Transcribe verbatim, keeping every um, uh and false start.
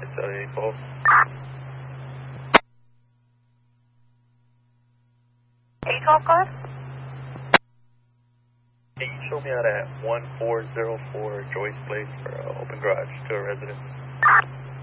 Charlie eight twelve. eight twelve code? Can you show me out at one four zero four Joyce Place for uh, open garage to a resident?